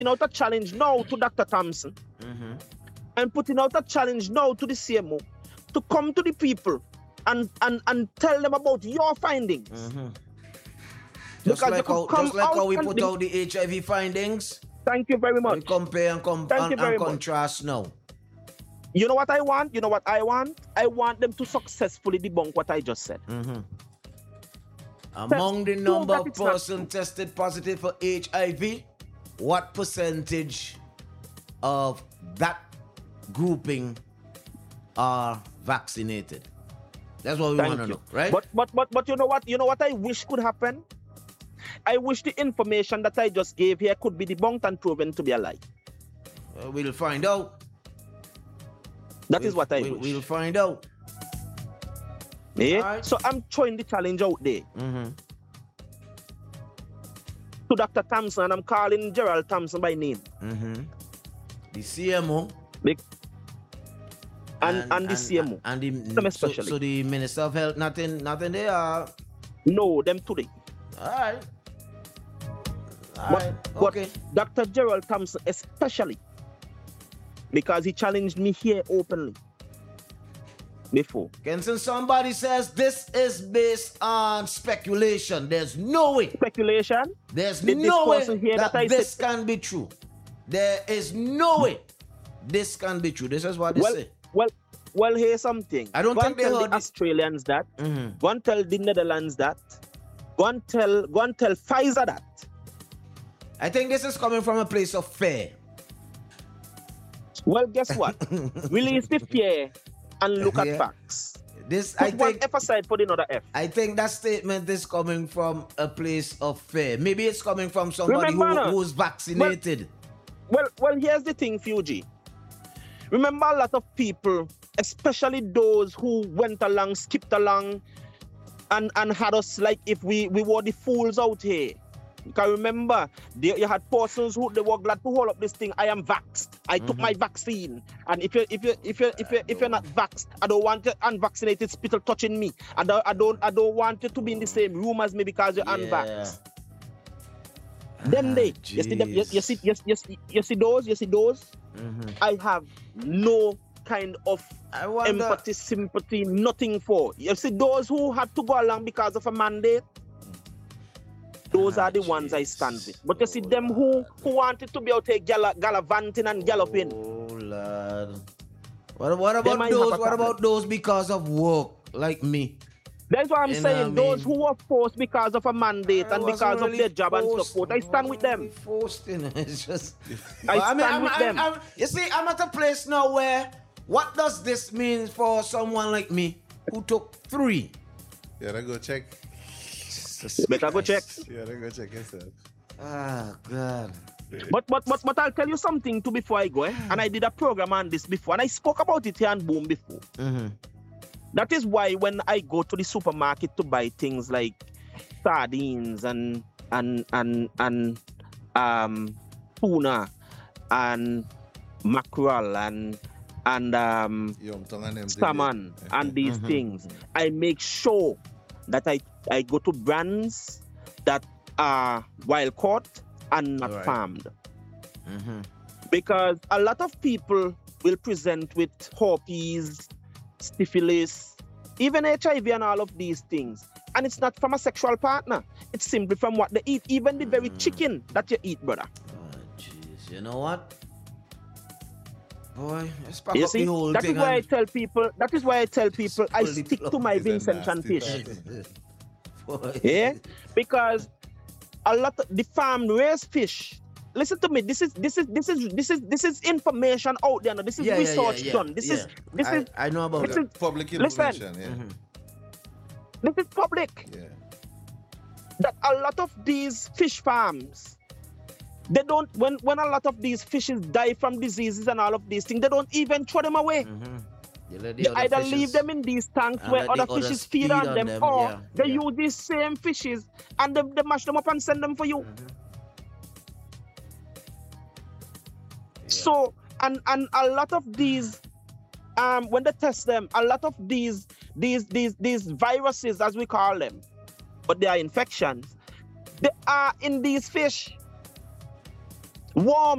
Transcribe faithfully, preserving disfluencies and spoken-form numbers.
out a challenge now to Doctor Thompson. Mm-hmm. I'm putting out a challenge now to the C M O to come to the people and and, and tell them about your findings. Mm-hmm. Just like, how, just like how we put be... out the H I V findings. Thank you very much. We compare and, com and, and contrast now. You know what I want? You know what I want? I want them to successfully debunk what I just said. Mm-hmm. Among the number of persons tested positive for H I V, what percentage of that grouping are vaccinated? That's what we want to know, right? But but but but you know what? You know what I wish could happen? I wish the information that I just gave here could be debunked and proven to be a lie. Uh, we'll find out. That we'll, is what I we'll, wish. We'll find out. Yeah? Right. So I'm throwing the challenge out there. Mm-hmm. To Doctor Thompson, and I'm calling Gerald Thompson by name. Mm-hmm. The C M O. Big. And, and, and the and, C M O. And the, them especially. So, so the Minister of Health, nothing, nothing there? Uh... No, them today. All right. All but, right. but Okay. Doctor Gerald Thompson especially, because he challenged me here openly before. Kenson, somebody says this is based on speculation. There's no way. Speculation? There's Did no way here that, that this said... can be true. There is no way this can be true. This is what they well, say. Well, well, here's something. I don't go think they tell heard the it. Australians that. Mm-hmm. Go and tell the Netherlands that. Go and tell, go and tell Pfizer that. I think this is coming from a place of fear. Well, guess what? Release the fear and look at yeah. facts. This put I one think, F aside for the another F. I think that statement is coming from a place of fear. Maybe it's coming from somebody Remember, who, who's vaccinated. Well, well, well, here's the thing, Fuji. Remember, a lot of people, especially those who went along, skipped along, and, and had us like if we, we were the fools out here. You can remember, they, you had persons who they were glad to hold up this thing. I am vaxxed. I mm-hmm. took my vaccine, and if you if you if you if you if you're not vaxxed, I don't want the unvaccinated spittle touching me. I don't I don't I don't want you to be in the same room as me because you're yeah. unvaxxed. Them they, ah, you see them, you, you see you, you, see you see those, you see those. Mm-hmm. I have no kind of I wonder... empathy, sympathy, nothing for. You see those who had to go along because of a mandate. Those ah, are the geez. ones I stand with. But you see them who, who wanted to be out here gall gallivanting and galloping. Oh, Lord. What, what about those? What about those because of work, like me? That's what I'm you saying. What those I mean? who were forced because of a mandate I and because really of their job forced. and support. I stand with them. Really forced, you know? It's just. I well, stand I mean, with I'm, them. I'm, I'm, you see, I'm at a place now where what does this mean for someone like me who took three? Yeah, I go check. Better go check. Yeah, I go check yourself. Ah, God. But, but but but I'll tell you something too before I go. Eh? And I did a program on this before, and I spoke about it here on Boom before. Mm-hmm. That is why when I go to the supermarket to buy things like sardines and and and and um tuna and mackerel and and um salmon and these mm-hmm. things, I make sure that I, I go to brands that are wild caught and not right. farmed. Mm-hmm. Because a lot of people will present with herpes, syphilis, even H I V and all of these things. And it's not from a sexual partner. It's simply from what they eat. Even the very mm. chicken that you eat, brother. Oh, jeez. You know what? Boy, let's pack you up see, the whole that thing is why and... I tell people, that is why I tell people I stick to my Vincent and fish. Yeah? Because a lot of the farm raised fish. Listen to me, this is this is this is this is this is information out there. This is yeah, research yeah, yeah, done. This yeah. is this I, is I know about this that. Is, public information, listen, yeah. Mm-hmm. This is public. Yeah. That a lot of these fish farms, they don't, when, when a lot of these fishes die from diseases and all of these things, they don't even throw them away. Mm-hmm. They, they either fishes, leave them in these tanks where other fishes feed, feed on, on them, them, or yeah, they yeah. use these same fishes and they, they mash them up and send them for you. Mm-hmm. Yeah. So, and, and a lot of these, um, when they test them, a lot of these, these, these, these viruses, as we call them, but they are infections, they are in these fish. Warm